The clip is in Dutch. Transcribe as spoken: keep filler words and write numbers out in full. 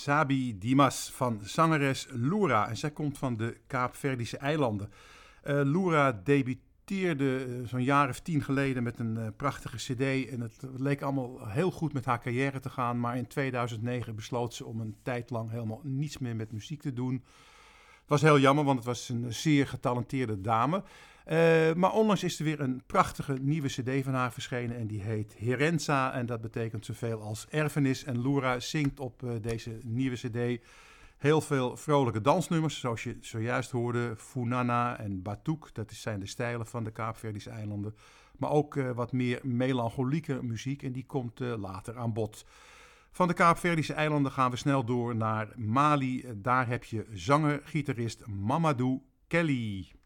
Sabi Dimas van zangeres Loura. En zij komt van de Kaapverdische eilanden. Uh, Loura debuteerde uh, zo'n jaar of tien geleden met een uh, prachtige cd. En het leek allemaal heel goed met haar carrière te gaan. Maar in tweeduizend negen besloot ze om een tijd lang helemaal niets meer met muziek te doen. Het was heel jammer, want het was een zeer getalenteerde dame. Uh, maar onlangs is er weer een prachtige nieuwe cd van haar verschenen en die heet Herenza. En dat betekent zoveel als erfenis. En Loura zingt op uh, deze nieuwe cd heel veel vrolijke dansnummers, zoals je zojuist hoorde. Funana en Batouk, dat zijn de stijlen van de Kaapverdische eilanden. Maar ook uh, wat meer melancholieke muziek en die komt uh, later aan bod. Van de Kaapverdische eilanden gaan we snel door naar Mali. Daar heb je zanger-gitarist Mamadou Kelly.